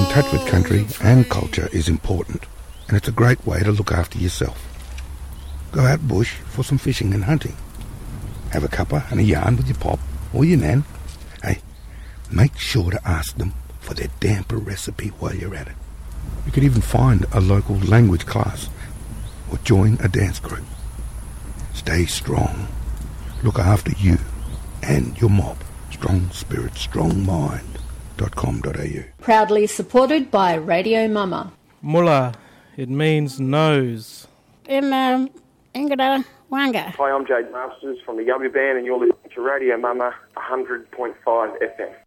touch with country and culture is important, and it's a great way to look after yourself. Go out bush for some fishing and hunting. Have a cuppa and a yarn with your pop or your nan. Hey, make sure to ask them for their damper recipe while you're at it. You could even find a local language class or join a dance group. Stay strong. Look after you and your mob. Strong spirit, strong mind.com.au. Proudly supported by Radio Mama. Mulla, it means nose. In Ingada Wanga. Hi, I'm Jade Masters from the Yubby Band and you're listening to Radio Mama 100.5 FM.